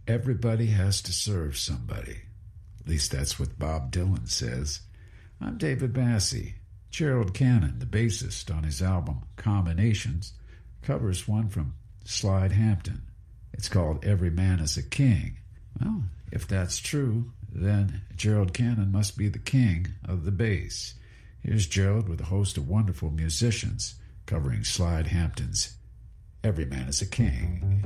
Everybody has to serve somebody. At least that's what Bob Dylan says. I'm David Massey. Gerald Cannon, the bassist on his album Combinations, covers one from Slide Hampton. It's called Every Man is a King. Well, if that's true, then Gerald Cannon must be the king of the bass. Here's Gerald with a host of wonderful musicians covering Slide Hampton's Every Man is a King.